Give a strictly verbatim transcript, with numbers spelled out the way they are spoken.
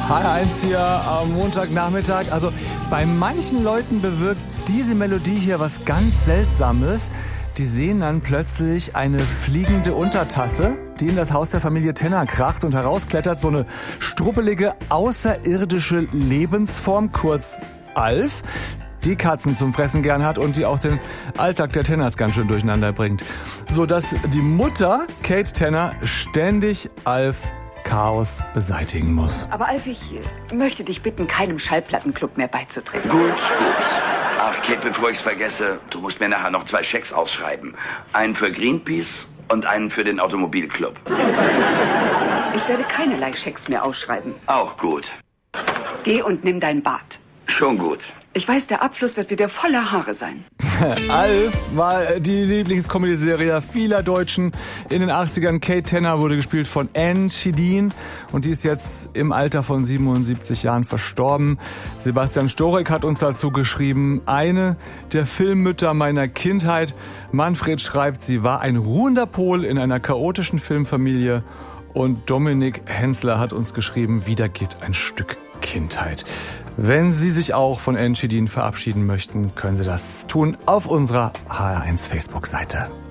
H R eins hier am Montagnachmittag. Also bei manchen Leuten bewirkt diese Melodie hier was ganz Seltsames. Die sehen dann plötzlich eine fliegende Untertasse, die in das Haus der Familie Tenner kracht und herausklettert so eine struppelige, außerirdische Lebensform, kurz Alf, die Katzen zum Fressen gern hat und die auch den Alltag der Tenners ganz schön durcheinander bringt. Sodass die Mutter, Kate Tenner, ständig Alfs Chaos beseitigen muss. Aber Alf, ich möchte dich bitten, keinem Schallplattenclub mehr beizutreten. Gut, gut. Ach, Kate, bevor ich's vergesse, du musst mir nachher noch zwei Schecks ausschreiben. Einen für Greenpeace und einen für den Automobilclub. Ich werde keinerlei Schecks mehr ausschreiben. Auch gut. Geh und nimm dein Bad. Schon gut. Ich weiß, der Abfluss wird wieder voller Haare sein. Alf war die Lieblingscomedy-Serie vieler Deutschen in den achtzigern. Kate Tenner wurde gespielt von Anne Schedin und die ist jetzt im Alter von siebenundsiebzig Jahren verstorben. Sebastian Storek hat uns dazu geschrieben, eine der Filmmütter meiner Kindheit. Manfred schreibt, sie war ein ruhender Pol in einer chaotischen Filmfamilie. Und Dominik Hensler hat uns geschrieben, wieder geht ein Stück Kindheit. Wenn Sie sich auch von Anne Schedin verabschieden möchten, können Sie das tun auf unserer H R eins Facebook-Seite.